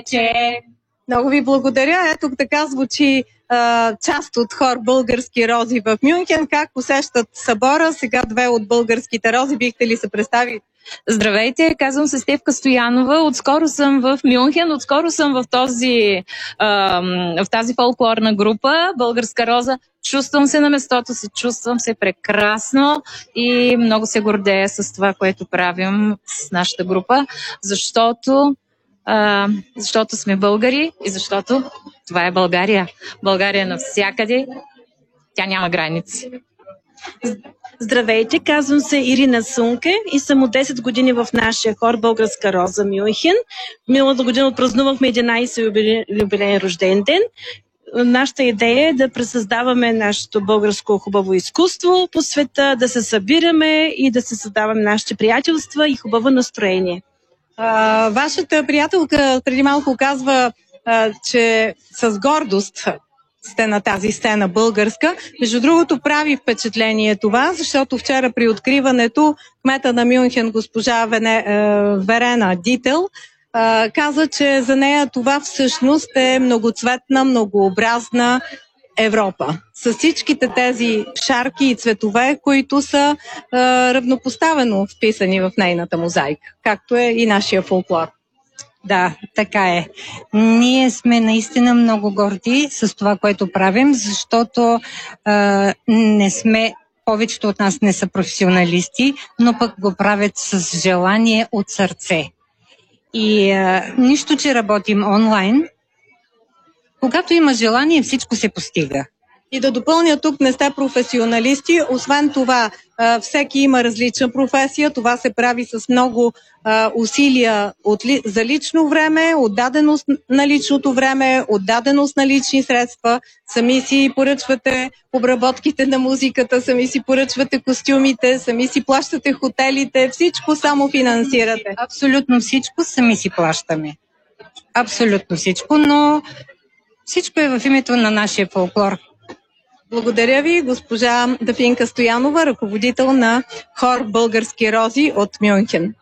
Че... Много ви благодаря. Ето така звучи част от хор Български рози в Мюнхен. Как усещат събора? Сега две от българските рози. Бихте ли се представили? Здравейте, казвам се Стефка Стоянова. Отскоро съм в Мюнхен, отскоро съм в тази фолклорна група Българска роза. Чувствам се на местото си, чувствам се прекрасно и много се гордея с това, което правим с нашата група, защото сме българи и защото това е България. България навсякъде, тя няма граници. Здравейте, казвам се Ирина Сунке и съм от 10 години в нашия хор Българска роза Мюнхен. Миналата година отпразнувахме 11 юбилеен рожден ден. Нашата идея е да пресъздаваме нашето българско хубаво изкуство по света, да се събираме и да се създаваме нашите приятелства и хубаво настроение. Вашата приятелка преди малко казва, че с гордост сте на тази сцена българска. Между другото, прави впечатление това, защото вчера при откриването кмета на Мюнхен, госпожа Верена Дител, каза, че за нея това всъщност е многоцветна, многообразна Европа. С всичките тези шарки и цветове, които са равнопоставено вписани в нейната мозайка, както е и нашия фолклор. Да, така е. Ние сме наистина много горди с това, което правим, защото повечето от нас не са професионалисти, но пък го правят с желание от сърце. И нищо, че работим онлайн, когато има желание, всичко се постига. И да допълня, тук не сте професионалисти. Освен това, всеки има различна професия. Това се прави с много усилия за лично време, отдаденост на личното време, отдаденост на лични средства. Сами си поръчвате обработките на музиката, сами си поръчвате костюмите, сами си плащате хотелите. Всичко само финансирате. Абсолютно всичко сами си плащаме. Абсолютно всичко, но всичко е в името на нашия фолклор. Благодаря ви, госпожа Дафинка Стоянова, ръководител на хор Български рози от Мюнхен.